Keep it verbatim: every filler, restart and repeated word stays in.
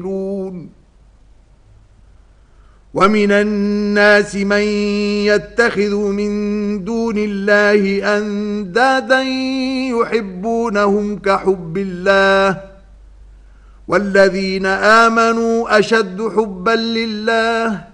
ومن الناس من يتخذ من دون الله أندادا يحبونهم كحب الله والذين آمنوا أشد حبا لله